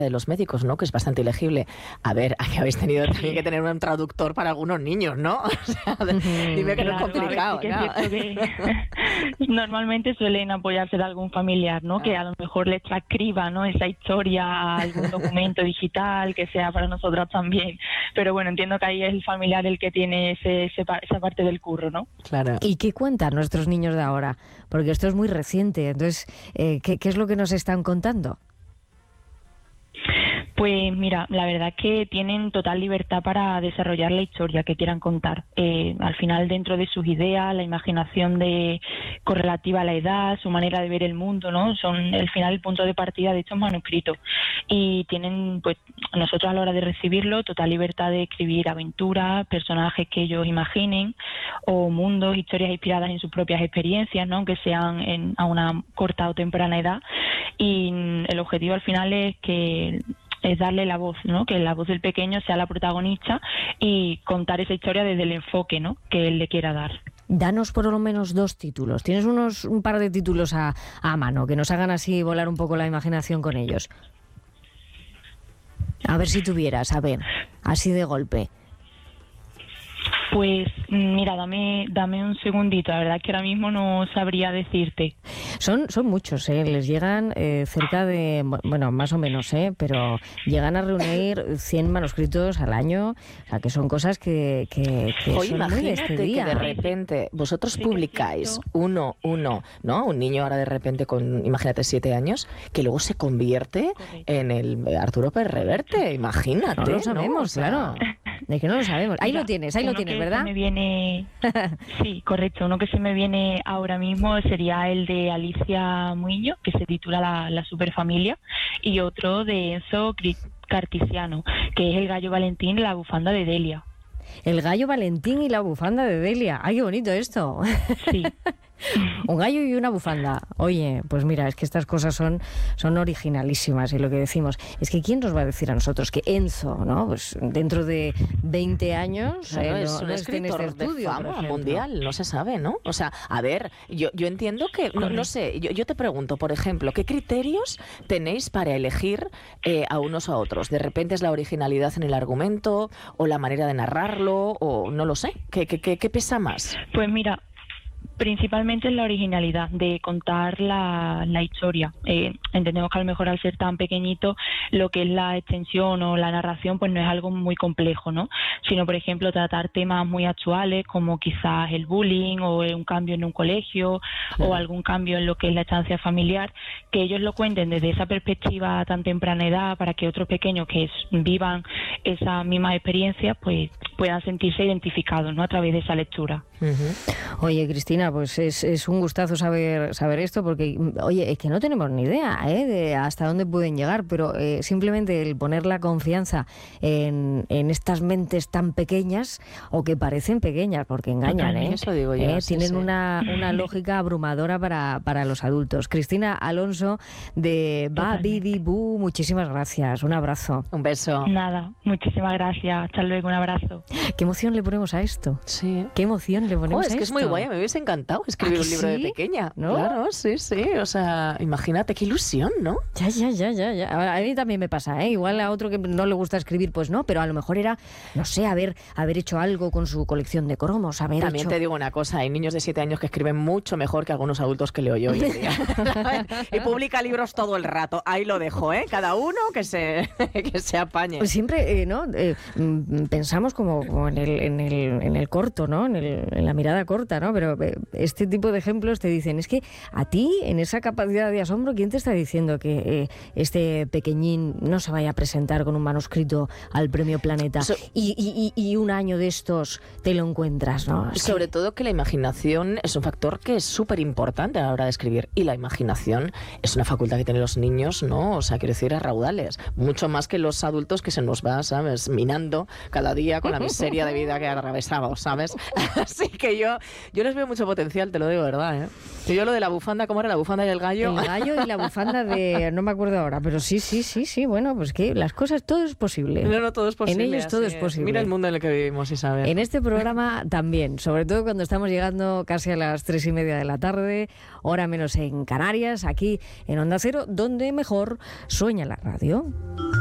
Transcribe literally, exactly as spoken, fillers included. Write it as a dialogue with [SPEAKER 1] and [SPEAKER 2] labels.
[SPEAKER 1] de los médicos, ¿no? Que es bastante ilegible. A ver, aquí habéis tenido también que tener un traductor para algunos niños, ¿no? O sea, dime que
[SPEAKER 2] claro,
[SPEAKER 1] no es complicado,
[SPEAKER 2] ver, sí que
[SPEAKER 1] ¿no?
[SPEAKER 2] es cierto que normalmente suelen apoyarse de algún familiar, ¿no? Que a lo mejor les transcriba, ¿no? Esa historia a algún documento digital que sea para nosotros también. Pero bueno, entiendo que ahí es el familiar el que tiene ese, ese, esa parte del curro, ¿no?
[SPEAKER 1] Claro.
[SPEAKER 3] ¿Y qué cuentan nuestros niños de ahora? Porque esto es muy reciente. Entonces, eh, ¿qué, qué es lo que nos están contando?
[SPEAKER 2] Pues mira, la verdad es que tienen total libertad para desarrollar la historia que quieran contar. Eh, al final, dentro de sus ideas, la imaginación de correlativa a la edad, su manera de ver el mundo, ¿no? Son al final el punto de partida de estos manuscritos. Y tienen, pues, nosotros a la hora de recibirlo, total libertad de escribir aventuras, personajes que ellos imaginen, o mundos, historias inspiradas en sus propias experiencias, ¿no? Aunque sean en, a una corta o temprana edad. Y el objetivo al final es que es darle la voz, ¿no? Que la voz del pequeño sea la protagonista y contar esa historia desde el enfoque, ¿no? Que él le quiera dar.
[SPEAKER 3] Danos por lo menos dos títulos. ¿Tienes unos un par de títulos a, a mano que nos hagan así volar un poco la imaginación con ellos? A ver si tuvieras, a ver, así de golpe.
[SPEAKER 2] Pues mira, dame dame un segundito, la verdad es que ahora mismo no sabría decirte.
[SPEAKER 3] Son son muchos, ¿eh? Les llegan eh, cerca de, bueno, más o menos, ¿eh? Pero llegan a reunir cien manuscritos al año, o sea, que son cosas que, que, que
[SPEAKER 1] Oye,
[SPEAKER 3] son muy de
[SPEAKER 1] imagínate
[SPEAKER 3] este día.
[SPEAKER 1] que de repente vosotros
[SPEAKER 2] Sí,
[SPEAKER 1] publicáis
[SPEAKER 2] sí,
[SPEAKER 1] uno, uno, ¿no? Un niño ahora de repente con, imagínate, siete años, que luego se convierte
[SPEAKER 2] Correcto.
[SPEAKER 1] en el Arturo Pérez Reverte, imagínate.
[SPEAKER 3] No lo sabemos,
[SPEAKER 1] ¿no? O sea,
[SPEAKER 3] claro. De que no lo sabemos. Ahí
[SPEAKER 2] Mira,
[SPEAKER 3] lo tienes, ahí lo
[SPEAKER 2] uno
[SPEAKER 3] tienes,
[SPEAKER 2] que
[SPEAKER 3] ¿verdad?
[SPEAKER 2] se me viene, sí, correcto. Uno que se me viene ahora mismo sería el de Alicia Muiño, que se titula La, la Superfamilia, y otro de Enzo Cartisiano, que es El Gallo Valentín y la bufanda de Delia.
[SPEAKER 3] El gallo Valentín y la bufanda de Delia. ¡Ay, qué bonito esto!
[SPEAKER 2] Sí.
[SPEAKER 3] Un gallo y una bufanda. Oye, pues mira, es que estas cosas son, son originalísimas y lo que decimos es que ¿quién nos va a decir a nosotros que Enzo, ¿no? Pues dentro de veinte años
[SPEAKER 1] Claro,
[SPEAKER 3] eh,
[SPEAKER 1] es
[SPEAKER 3] no,
[SPEAKER 1] un
[SPEAKER 3] no esté en
[SPEAKER 1] escritor
[SPEAKER 3] este estudio,
[SPEAKER 1] de
[SPEAKER 3] por
[SPEAKER 1] fama
[SPEAKER 3] ejemplo.
[SPEAKER 1] mundial, no se sabe, ¿no? O sea, a ver, yo, yo entiendo que, no, no sé, yo, yo te pregunto, por ejemplo, ¿qué criterios tenéis para elegir eh, a unos a otros? ¿De repente es la originalidad en el argumento o la manera de narrarlo o no lo sé? ¿Qué, qué, qué, qué pesa más?
[SPEAKER 2] Pues mira, principalmente es la originalidad de contar la, la historia. Eh, entendemos que a lo mejor al ser tan pequeñito lo que es la extensión o la narración pues no es algo muy complejo, ¿no? Sino, por ejemplo, tratar temas muy actuales como quizás el bullying o un cambio en un colegio
[SPEAKER 1] Claro.
[SPEAKER 2] o algún cambio en lo que es la estancia familiar, que ellos lo cuenten desde esa perspectiva a tan temprana edad para que otros pequeños que es, vivan esas mismas experiencias pues puedan sentirse identificados, ¿no? A través de esa lectura.
[SPEAKER 1] Uh-huh.
[SPEAKER 3] Oye, Cristina, pues es, es un gustazo saber saber esto, porque, oye, es que no tenemos ni idea ¿eh? de hasta dónde pueden llegar, pero eh, simplemente el poner la confianza en, en estas mentes tan pequeñas, o que parecen pequeñas, porque engañan, ¿eh?
[SPEAKER 1] Eso digo yo,
[SPEAKER 3] ¿Eh?
[SPEAKER 1] sí,
[SPEAKER 3] Tienen
[SPEAKER 1] sí.
[SPEAKER 3] Una, una lógica abrumadora para, para los adultos. Cristina Alonso, de Ba Bidi Bu, muchísimas gracias, un abrazo.
[SPEAKER 1] Un beso.
[SPEAKER 2] Nada, muchísimas gracias. Hasta luego, un abrazo.
[SPEAKER 3] ¿Qué emoción le ponemos a esto?
[SPEAKER 1] Sí.
[SPEAKER 3] ¿Qué emoción le ponemos
[SPEAKER 1] Oh, es
[SPEAKER 3] a
[SPEAKER 1] que
[SPEAKER 3] esto?
[SPEAKER 1] es muy guay, me hubiese encantado escribir
[SPEAKER 3] ¿Ah,
[SPEAKER 1] un
[SPEAKER 3] que
[SPEAKER 1] libro de
[SPEAKER 3] sí?
[SPEAKER 1] pequeña.
[SPEAKER 3] ¿No?
[SPEAKER 1] Claro, sí, sí. O sea, imagínate qué ilusión, ¿no?
[SPEAKER 3] Ya, ya, ya, ya, ya. A mí también me pasa, ¿eh? Igual a otro que no le gusta escribir, pues no, pero a lo mejor era, no sé, haber, haber hecho algo con su colección de cromos, haber
[SPEAKER 1] También
[SPEAKER 3] hecho...
[SPEAKER 1] te digo una cosa, hay niños de siete años que escriben mucho mejor que algunos adultos que leo yo hoy en día. Y publica libros todo el rato. Ahí lo dejo, ¿eh? Cada uno que se, que se apañe.
[SPEAKER 3] Pues siempre, eh, ¿no? Eh, mm, pensamos como, como en, el, en, el, en el corto, ¿no? En, el, en la mirada corta, ¿no? Pero eh, este tipo de ejemplos te dicen, es que a ti, en esa capacidad de asombro, ¿quién te está diciendo que eh, este pequeñín no se vaya a presentar con un manuscrito al Premio Planeta?
[SPEAKER 1] So-
[SPEAKER 3] y, y, y, y un año de estos te lo encuentras, ¿no? Es
[SPEAKER 1] Sobre
[SPEAKER 3] que-
[SPEAKER 1] todo que la imaginación es un factor que es súper importante a la hora de escribir. Y la imaginación es una facultad que tienen los niños, ¿no? O sea, quiero decir, a raudales. Mucho más que los adultos que se nos va, ¿sabes? Minando cada día con la miseria de vida que atravesamos, ¿sabes? Así que yo, yo les veo mucho potencial, te lo digo, ¿verdad? ¿eh? Que yo lo de la bufanda, ¿cómo era? La bufanda y el gallo.
[SPEAKER 3] El gallo y la bufanda de... No me acuerdo ahora, pero sí, sí, sí, sí. Bueno, pues que las cosas, todo es posible.
[SPEAKER 1] No, no, todo es posible.
[SPEAKER 3] En ellos todo es posible.
[SPEAKER 1] Mira el mundo en el que vivimos, Isabel.
[SPEAKER 3] En este programa también, sobre todo cuando estamos llegando casi a las tres y media de la tarde, hora menos en Canarias, aquí en Onda Cero, donde mejor sueña la radio.